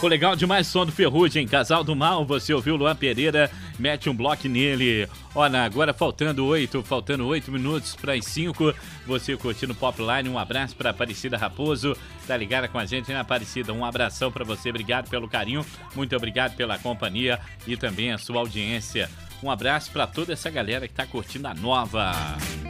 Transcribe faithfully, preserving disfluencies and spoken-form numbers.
Pô, legal demais o som do Ferrugem, Casal do Mal, você ouviu Luan Pereira, mete um bloco nele. Olha, agora faltando oito, faltando oito minutos para as cinco, você curtindo Popline, um abraço para Aparecida Raposo, tá ligada com a gente, né, Aparecida? Um abração para você, obrigado pelo carinho, muito obrigado pela companhia e também a sua audiência. Um abraço para toda essa galera que tá curtindo a nova.